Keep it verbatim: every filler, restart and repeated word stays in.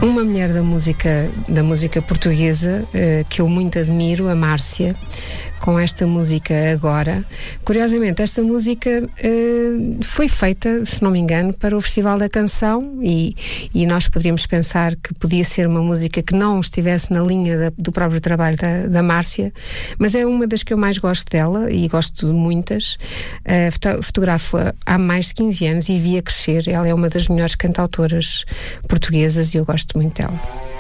uma mulher da música, da música portuguesa, uh, que eu muito admiro, a Márcia, com esta música Agora. Curiosamente, esta música uh, foi feita, se não me engano, para o Festival da Canção, e, e nós poderíamos pensar que podia ser uma música que não estivesse na linha da, do próprio trabalho da, da Márcia, mas é uma das que eu mais gosto dela, e gosto de muitas. Uh, foto, fotografo-a há mais de quinze anos e vi-a crescer. Ela é uma das melhores cantautoras portuguesas e eu gosto muito dela.